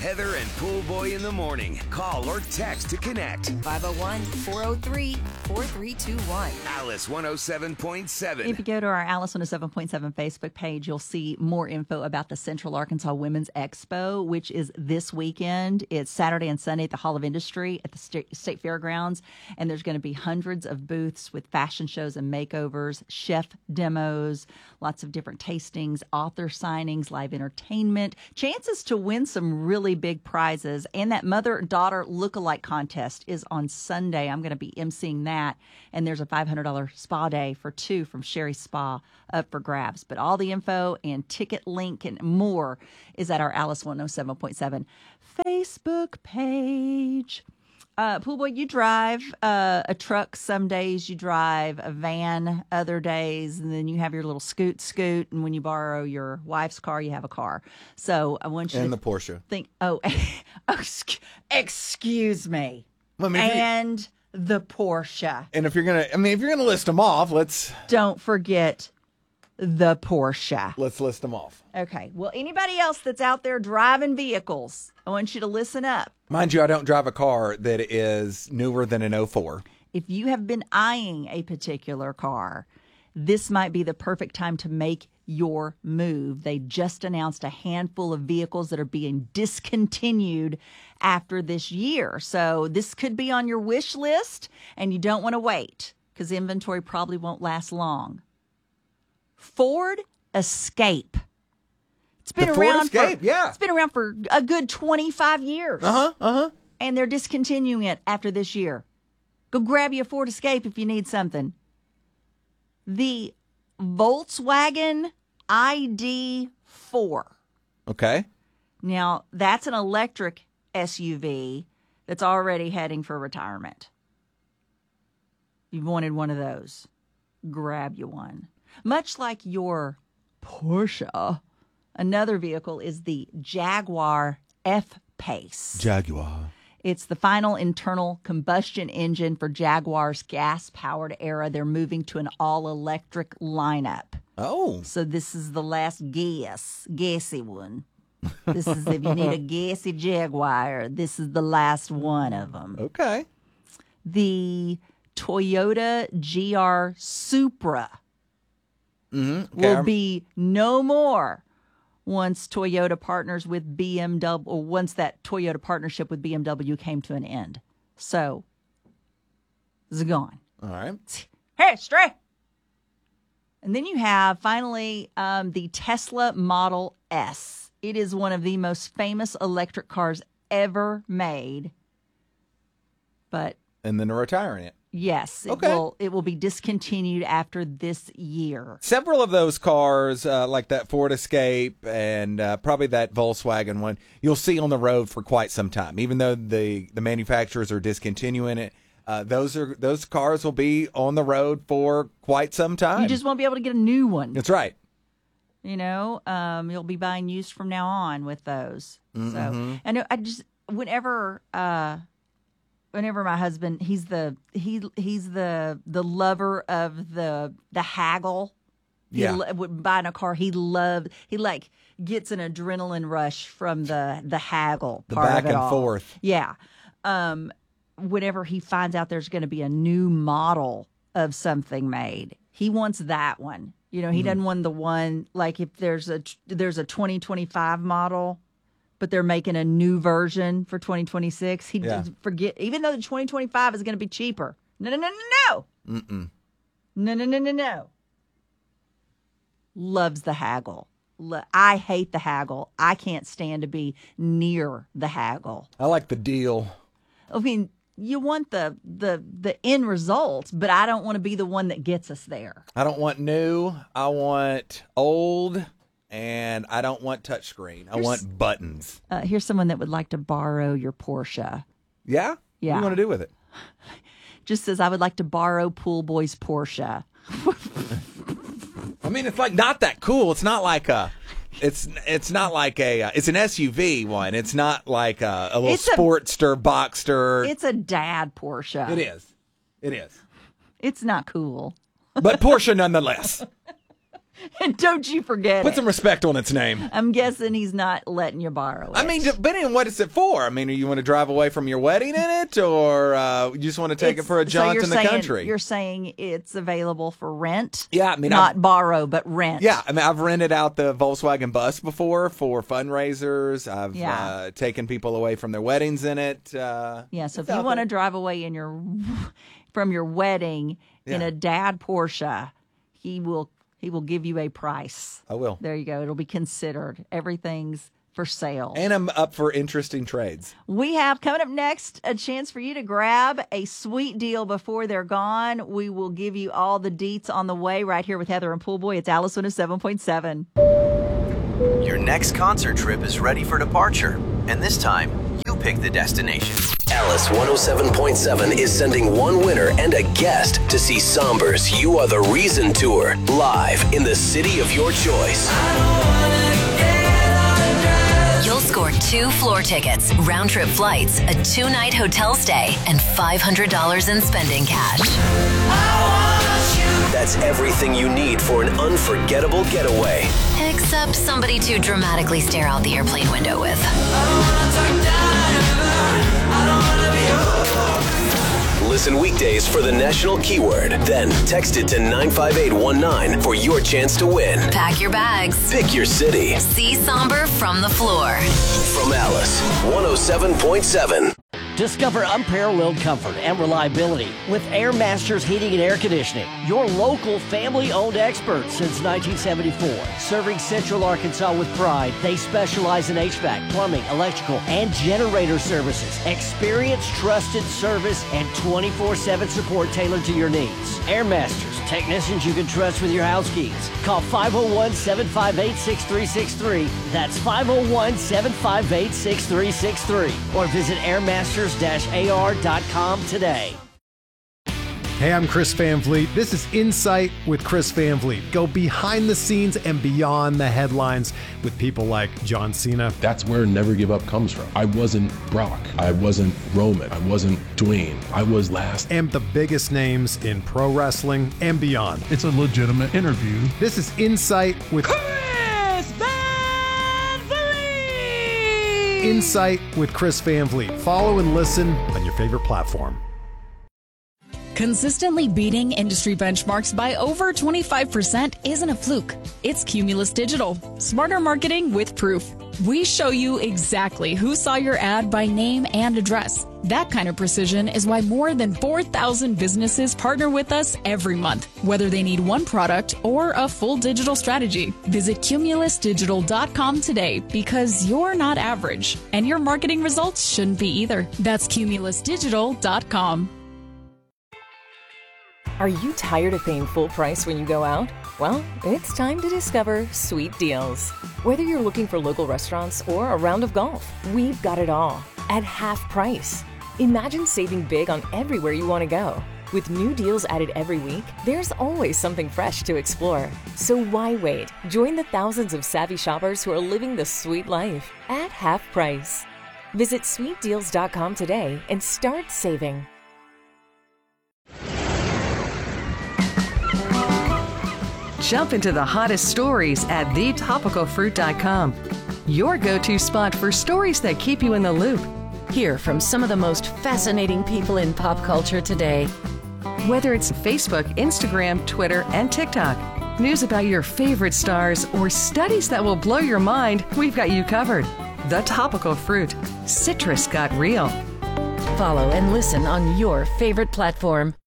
Heather and Pool Boy in the morning. Call or text to connect. 501-403-4321. Alice 107.7. If you go to our Alice 107.7 Facebook page, you'll see more info about the Central Arkansas Women's Expo, which is this weekend. It's Saturday and Sunday at the Hall of Industry at the State Fairgrounds. And there's going to be hundreds of booths with fashion shows and makeovers, chef demos, lots of different tastings, author signings, live entertainment, chances to win some really big prizes. And that mother-daughter look-alike contest is on Sunday. I'm going to be emceeing that. And there's a $500 spa day for two from Sherry Spa up for grabs. But all the info and ticket link and more is at our Alice 107.7 Facebook page. Pool Boy, you drive a truck some days, you drive a van other days, and then you have your little scoot, and when you borrow your wife's car, you have a car. So I want you and to the Porsche. think, excuse me, Well, I mean, and the Porsche. And if you're gonna list them off, let's Don't forget the Porsche. list them off. Okay, well, anybody else that's out there driving vehicles, I want you to listen up. Mind you, I don't drive a car that is newer than an '04. If you have been eyeing a particular car, this might be the perfect time to make your move. They just announced a handful of vehicles that are being discontinued after this year. So this could be on your wish list, and you don't want to wait because inventory probably won't last long. Ford Escape. It's been around yeah. It's been around for a good 25 years. And they're discontinuing it after this year. Go grab you a Ford Escape if you need something. The Volkswagen ID4. Okay. Now, that's an electric SUV that's already heading for retirement. You've wanted one of those. Grab you one. Much like your Porsche, another vehicle is the Jaguar F-Pace. Jaguar. It's the final internal combustion engine for Jaguar's gas-powered era. They're moving to an all-electric lineup. Oh. So this is the last gassy one. This is if you need a gassy Jaguar, this is the last one of them. Okay. The Toyota GR Supra Mm-hmm. will be no more once Toyota partners with BMW, or once that Toyota partnership with BMW came to an end. So, it's gone. All right. Hey, stray. And then you have, finally, the Tesla Model S. It is one of the most famous electric cars ever made. But And then they're retiring it. yes, Okay. it will be discontinued after this year. Several of those cars, like that Ford Escape and probably that Volkswagen one, you'll see on the road for quite some time. Even though the manufacturers are discontinuing it, those cars will be on the road for quite some time. You just won't be able to get a new one. That's right. You know, you'll be buying used from now on with those. So, and I just whenever my husband, he's the lover of the haggle. Yeah. When buying a car, he like gets an adrenaline rush from the haggle The part back of it and all. forth. Yeah. Whenever he finds out there's going to be a new model of something made, he wants that one. You know, he doesn't want the one like if there's a 2025 model, but they're making a new version for 2026. He Yeah. doesn't forget, even though the 2025 is going to be cheaper. No. Mm-mm. No. Loves the haggle. I hate the haggle. I can't stand to be near the haggle. I like the deal. I mean, you want the end result, but I don't want to be the one that gets us there. I don't want new. I want old. And I don't want touchscreen. I want buttons. Here's someone that would like to borrow your Porsche. Yeah? Yeah. What do you want to do with it? Just says, I would like to borrow Pool Boy's Porsche. I mean, it's like not that cool. It's not like a. It's not like a. It's an SUV one. It's not like a little Sportster, Boxster. It's a dad Porsche. It is. It is. It's not cool. But Porsche nonetheless. And don't you forget Put it. some respect on its name. I'm guessing he's not letting you borrow it. I mean, but then what is it for? I mean, you want to drive away from your wedding in it, or you just want to take it for a jaunt in the country? You're saying it's available for rent? Yeah, I mean, not borrow, but rent. Yeah, I mean, I've rented out the Volkswagen bus before for fundraisers. I've taken people away from their weddings in it. So if you want to drive away from your wedding in a dad Porsche, he will give you a price. I will. There you go. It'll be considered. Everything's for sale. And I'm up for interesting trades. We have coming up next a chance for you to grab a sweet deal before they're gone. We will give you all the deets on the way right here with Heather and Pool Boy. It's Alice 107.7. Your next concert trip is ready for departure. And this time, you pick the destination. Alice 107.7 is sending one winner and a guest to see Somber's You Are the Reason Tour live in the city of your choice. You'll score 2 floor tickets, round-trip flights, a 2-night hotel stay, and $500 in spending cash. That's everything you need for an unforgettable getaway. Except somebody to dramatically stare out the airplane window with. Listen weekdays for the national keyword. Then text it to 95819 for your chance to win. Pack your bags. Pick your city. See Somber from the floor. From Alice 107.7. Discover unparalleled comfort and reliability with Air Masters Heating and Air Conditioning, your local family-owned experts since 1974. Serving Central Arkansas with pride, they specialize in HVAC, plumbing, electrical, and generator services. Experience, trusted service, and 24/7 support tailored to your needs. Air Masters, technicians you can trust with your house keys. Call 501-758-6363. That's 501-758-6363. Or visit airmasters-ar.com today. Hey, I'm Chris Van Vliet. This is Insight with Chris Van Vliet. Go behind the scenes and beyond the headlines with people like John Cena. That's where Never Give Up comes from. I wasn't Brock. I wasn't Roman. I wasn't Dwayne. I was last. And the biggest names in pro wrestling and beyond. It's a legitimate interview. This is Insight with Chris Van Vliet! Insight with Chris Van Vliet. Follow and listen on your favorite platform. Consistently beating industry benchmarks by over 25% isn't a fluke. It's Cumulus Digital. Smarter marketing with proof. We show you exactly who saw your ad by name and address. That kind of precision is why more than 4,000 businesses partner with us every month, whether they need one product or a full digital strategy. Visit cumulusdigital.com today because you're not average, and your marketing results shouldn't be either. That's cumulusdigital.com. Are you tired of paying full price when you go out? Well, it's time to discover Sweet Deals. Whether you're looking for local restaurants or a round of golf, we've got it all at half price. Imagine saving big on everywhere you want to go. With new deals added every week, there's always something fresh to explore. So why wait? Join the thousands of savvy shoppers who are living the sweet life at half price. Visit sweetdeals.com today and start saving. Jump into the hottest stories at thetopicalfruit.com. Your go-to spot for stories that keep you in the loop. Hear from some of the most fascinating people in pop culture today. Whether it's Facebook, Instagram, Twitter, and TikTok, news about your favorite stars, or studies that will blow your mind, we've got you covered. The Topical Fruit. Citrus got real. Follow and listen on your favorite platform.